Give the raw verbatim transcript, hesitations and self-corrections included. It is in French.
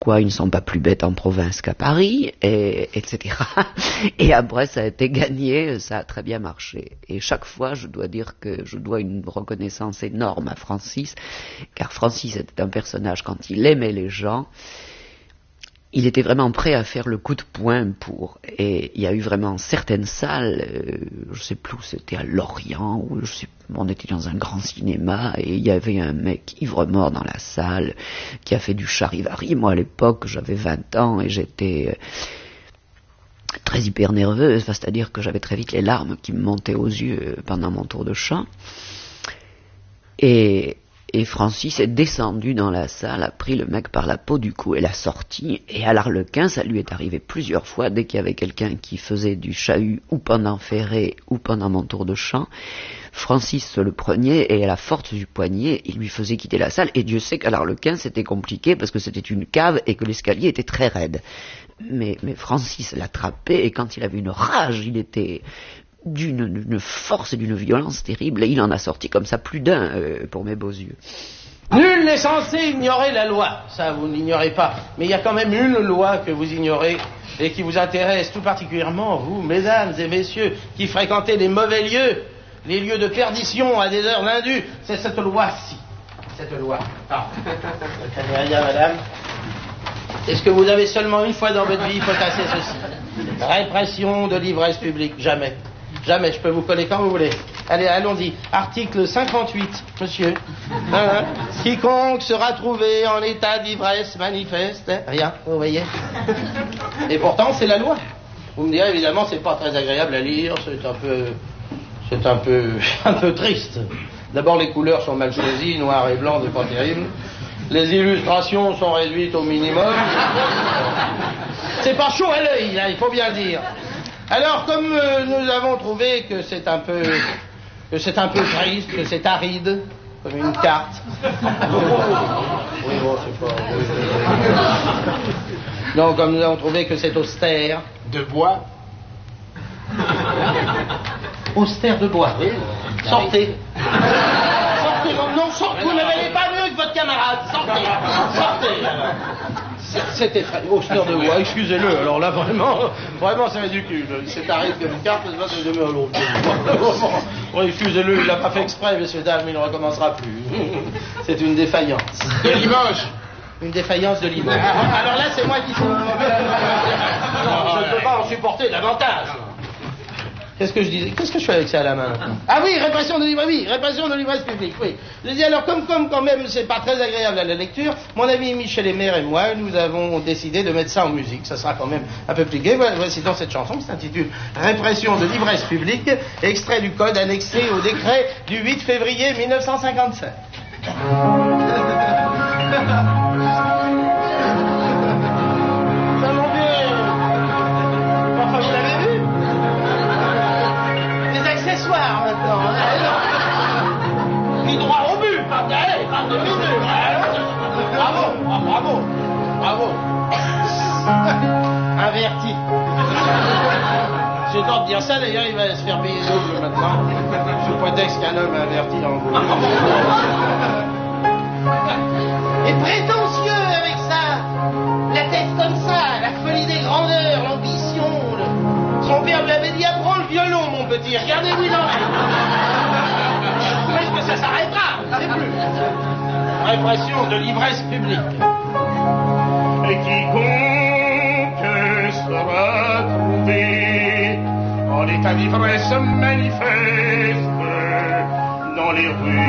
pourquoi ils ne sont pas plus bêtes en province qu'à Paris, et, etc. Et après, ça a été gagné, ça a très bien marché. Et chaque fois, je dois dire que je dois une reconnaissance énorme à Francis, car Francis était un personnage, quand il aimait les gens, il était vraiment prêt à faire le coup de poing pour. Et il y a eu vraiment certaines salles, euh, je sais plus, c'était à Lorient, où je sais, on était dans un grand cinéma, et il y avait un mec ivre-mort dans la salle, qui a fait du charivari. Moi, à l'époque, j'avais vingt ans, et j'étais euh, très hyper nerveuse, enfin, c'est-à-dire que j'avais très vite les larmes qui me montaient aux yeux pendant mon tour de chant. Et... Et Francis est descendu dans la salle, a pris le mec par la peau du cou et l'a sorti. Et à l'Arlequin, ça lui est arrivé plusieurs fois, dès qu'il y avait quelqu'un qui faisait du chahut, ou pendant Ferré, ou pendant mon tour de chant, Francis se le prenait, et à la force du poignet, il lui faisait quitter la salle. Et Dieu sait qu'à l'Arlequin, c'était compliqué, parce que c'était une cave, et que l'escalier était très raide. Mais, mais Francis l'attrapait, et quand il avait une rage, il était... D'une, d'une force et d'une violence terrible, et il en a sorti comme ça plus d'un euh, pour mes beaux yeux. Nul n'est censé ignorer la loi, ça vous n'ignorez pas, mais il y a quand même une loi que vous ignorez et qui vous intéresse tout particulièrement, vous, mesdames et messieurs, qui fréquentez les mauvais lieux, les lieux de perdition à des heures d'indues, c'est cette loi-ci, cette loi. Ah, rien, madame. Est-ce que vous avez seulement une fois dans votre vie potassé ceci? Répression de l'ivresse publique, jamais. Jamais, je peux vous coller quand vous voulez. Allez, allons-y. Article cinquante-huit, monsieur. Hein, quiconque sera trouvé en état d'ivresse manifeste, hein, rien, vous voyez. Et pourtant, c'est la loi. Vous me direz, évidemment, c'est pas très agréable à lire, c'est un peu... c'est un peu... un peu triste. D'abord, les couleurs sont mal choisies, noir et blanc, c'est pas terrible. Les illustrations sont réduites au minimum. C'est pas chaud à l'œil, là, il faut bien dire. Alors, comme euh, nous avons trouvé que c'est un peu, que c'est un peu triste, que c'est aride, comme une carte. Oui, bon, c'est pas... Donc, comme nous avons trouvé que c'est austère. De bois. Austère de bois, oui. Sortez. Sortez, non, non, sortez. Vous ne valez pas mieux que votre camarade. Sortez. Sortez. C'est effrayant. Austère de bois, excusez-le. Alors là, vraiment, vraiment, c'est ridicule. C'est aride comme une carte, c'est pas de demain à l'autre. Bon, excusez-le, il l'a pas fait exprès, messieurs, dames, il ne recommencera plus. C'est une défaillance. De Limoges. Une défaillance de Limoges. Alors là, c'est moi qui... Non, je ne peux pas en supporter davantage. Qu'est-ce que je disais? Qu'est-ce que je fais avec ça à la main? Ah oui, répression de l'ivresse, oui, répression de l'ivresse publique, oui. Je dis alors, comme, comme quand même, c'est pas très agréable à la lecture, mon ami Michel Emer et moi, nous avons décidé de mettre ça en musique. Ça sera quand même un peu plus gai. Voici donc cette chanson qui s'intitule Répression de l'ivresse publique, extrait du code annexé au décret du huit février mille neuf cent cinquante-sept. Droit au but, par derrière, par deux minutes. Bravo, bravo, bravo. Averti. J'ai tort de dire ça, d'ailleurs, il va se faire payer double maintenant. Sous prétexte qu'un homme averti en vous. Et prétentieux avec ça. La tête comme ça, la folie des grandeurs, l'ambition. Le... Son père lui avait dit, apprends le violon, mon petit, regardez-vous dans est-ce que ça s'arrêtera? C'est plus. Répression de l'ivresse publique. Et quiconque sera trouvé en état d'ivresse manifeste dans les rues